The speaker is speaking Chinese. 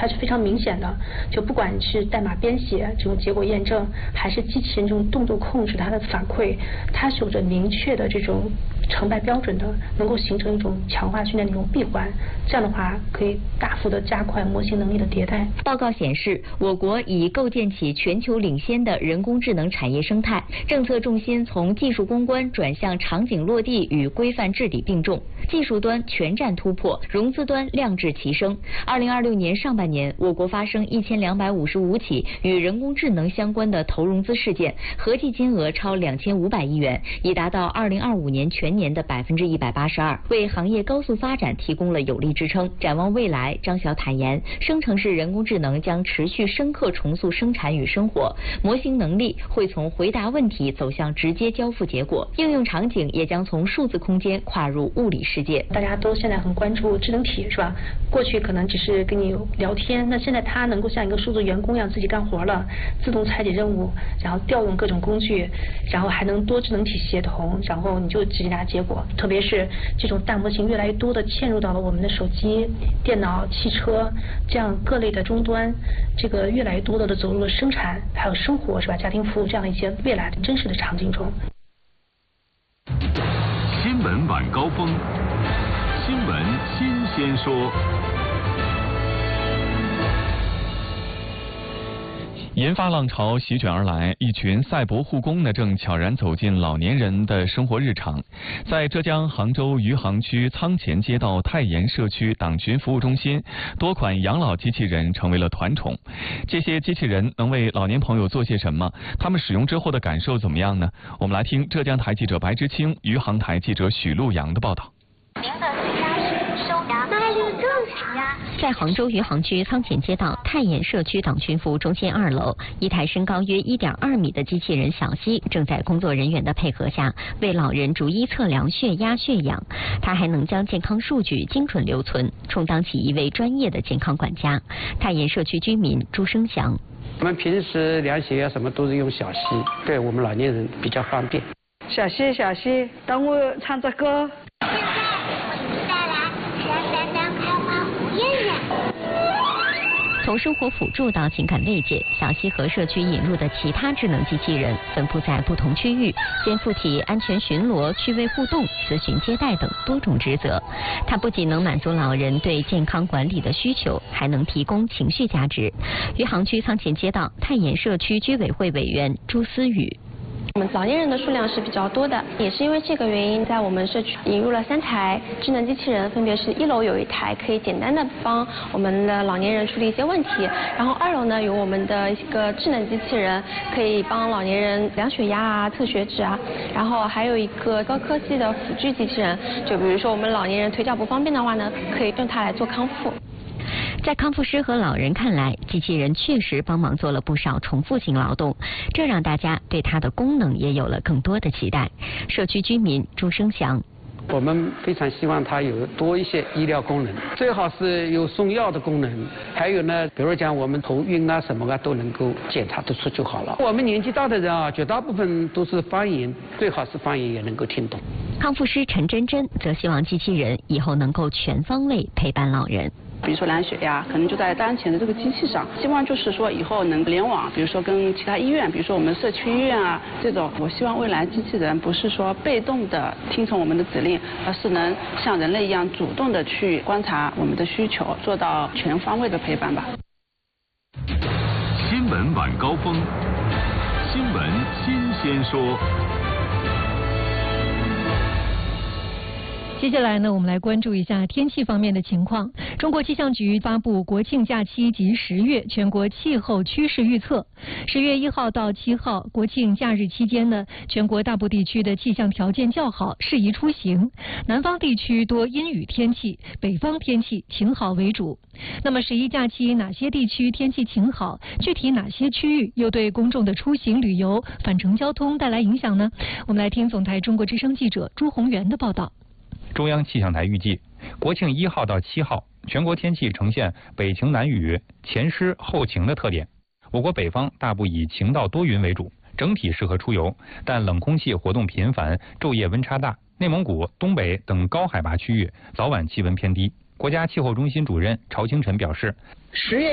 它是非常明显的，就不管是代码编写这种结果验证，还是机器人这种动作控制它的反馈，它是有着明确的这种成败标准的，能够形成一种强化训练的一种闭环，这样的话可以大幅的加快模型能力的迭代。 报告显示，我国已构建起全球领先的人工智能产业生态，政策重心从技术攻关转向场景落地与规范治理并重，技术端全站突破，融资端量质齐升。2026年上半年，我国发生1255起与人工智能相关的投融资事件，合计金额超2500亿元，已达到2025年全年的182%，为行业高速发展提供了有力支撑。展望未来，张晓坦言，生成式人工智能将持续深刻重塑生产与生活，模型能力会从回答问题走向直接交付结果，应用场景也将从数字空间跨入物理世界。 大家都现在很关注智能体，是吧？过去可能只是跟你聊天，那现在它能够像一个数字员工一样自己干活了，自动拆解任务，然后调用各种工具，然后还能多智能体协同，然后你就直接拿结果。特别是这种大模型越来越多的嵌入到了我们的手机、电脑、汽车这样各类的终端，这个越来越多的走入了生产还有生活，是吧？家庭服务这样的一些未来的真实的场景中。 新闻晚高峰，新闻新鲜说。 研发浪潮席卷而来，一群赛博护工呢正悄然走进老年人的生活日常。在浙江杭州余杭区仓前街道太岩社区党群服务中心，多款养老机器人成为了团宠。这些机器人能为老年朋友做些什么？他们使用之后的感受怎么样呢？我们来听浙江台记者白之清、余杭台记者许路阳的报道。 在杭州余杭区仓前街道太岩社区党群服务中心2楼，一台身高约1.2米的机器人小西正在工作人员的配合下为老人逐一测量血压、血氧。它还能将健康数据精准留存，充当起一位专业的健康管家。太岩社区居民朱生祥： 我们平时量血压什么都是用小西，对我们老年人比较方便。 小西，小西，等我唱着歌。 从生活辅助到情感慰藉，小西和社区引入的其他智能机器人分布在不同区域，肩负起安全巡逻、趣味互动、咨询接待等多种职责。它不仅能满足老人对健康管理的需求，还能提供情绪价值。余杭区仓前街道太岩社区居委会委员朱思雨： 我们老年人的数量是比较多的，也是因为这个原因，在我们社区引入了3台智能机器人，分别是1楼有一台可以简单的帮我们的老年人处理一些问题，然后2楼呢有我们的一个智能机器人，可以帮老年人量血压啊、测血脂啊，然后还有一个高科技的辅具机器人，就比如说我们老年人腿脚不方便的话呢，可以用它来做康复。 在康复师和老人看来，机器人确实帮忙做了不少重复性劳动，这让大家对它的功能也有了更多的期待。社区居民朱生祥： 我们非常希望它有多一些医疗功能，最好是有送药的功能，还有呢，比如讲我们头晕啊什么啊都能够检查得出就好了。我们年纪大的人啊，绝大部分都是方言，最好是方言也能够听懂。 康复师陈真真则希望机器人以后能够全方位陪伴老人。 比如说量血压，可能就在当前的这个机器上，希望就是说以后能联网，比如说跟其他医院，比如说我们社区医院啊这种。我希望未来机器人不是说被动的听从我们的指令，而是能像人类一样主动的去观察我们的需求，做到全方位的陪伴吧。 新闻晚高峰，新闻新鲜说。 接下来呢，我们来关注一下天气方面的情况。中国气象局发布国庆假期及10月全国气候趋势预测。10月1号到7号国庆假日期间呢，全国大部地区的气象条件较好，适宜出行。南方地区多阴雨天气，北方天气晴好为主。那么11假期哪些地区天气晴好？具体哪些区域又对公众的出行旅游、返程交通带来影响呢？我们来听总台中国之声记者朱宏元的报道。 中央气象台预计，国庆1号到7号，全国天气呈现北晴南雨、前湿后晴的特点。我国北方大部以晴到多云为主，整体适合出游，但冷空气活动频繁，昼夜温差大。内蒙古、东北等高海拔区域早晚气温偏低。国家气候中心主任曹清晨表示，10月